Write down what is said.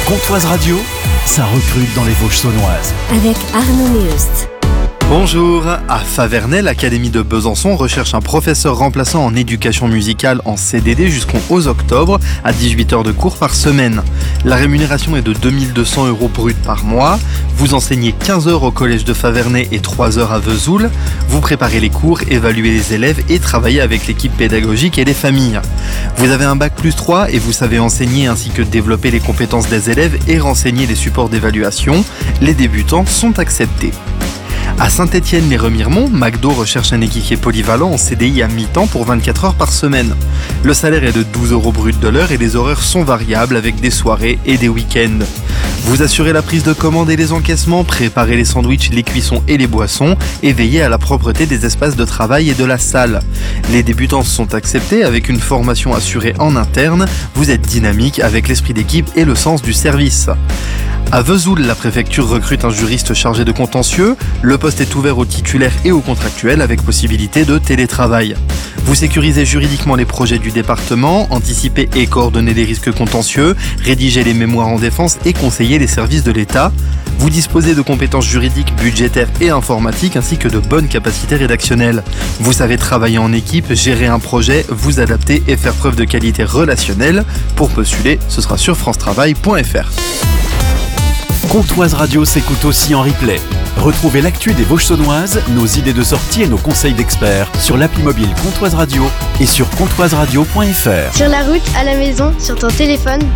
Comptoise Radio, ça recrute dans les Vosges saunoises. Avec Arnaud Meust. Bonjour, à Faverney, l'Académie de Besançon recherche un professeur remplaçant en éducation musicale en CDD jusqu'au 11 octobre à 18 heures de cours par semaine. La rémunération est de 2200 € brut par mois. Vous enseignez 15 heures au collège de Faverney et 3 heures à Vesoul. Vous préparez les cours, évaluez les élèves et travaillez avec l'équipe pédagogique et les familles. Vous avez un bac plus 3 et vous savez enseigner ainsi que développer les compétences des élèves et renseigner les supports d'évaluation. Les débutants sont acceptés. À Saint-Étienne-les-Remiremont, McDo recherche un équipier polyvalent en CDI à mi-temps pour 24 heures par semaine. Le salaire est de 12 € brut de l'heure et les horaires sont variables avec des soirées et des week-ends. Vous assurez la prise de commande et les encaissements, préparez les sandwichs, les cuissons et les boissons et veillez à la propreté des espaces de travail et de la salle. Les débutants sont acceptés avec une formation assurée en interne. Vous êtes dynamique avec l'esprit d'équipe et le sens du service. À Vesoul, la préfecture recrute un juriste chargé de contentieux. Le poste est ouvert aux titulaires et aux contractuels avec possibilité de télétravail. Vous sécurisez juridiquement les projets du département, anticipez et coordonnez les risques contentieux, rédigez les mémoires en défense et conseillez les services de l'État. Vous disposez de compétences juridiques, budgétaires et informatiques ainsi que de bonnes capacités rédactionnelles. Vous savez travailler en équipe, gérer un projet, vous adapter et faire preuve de qualité relationnelle. Pour postuler, ce sera sur francetravail.fr. Comptoise Radio s'écoute aussi en replay. Retrouvez l'actu des Vosges saunoises, nos idées de sortie et nos conseils d'experts sur l'appli mobile Comptoise Radio et sur comptoiseradio.fr. Sur la route, à la maison, sur ton téléphone.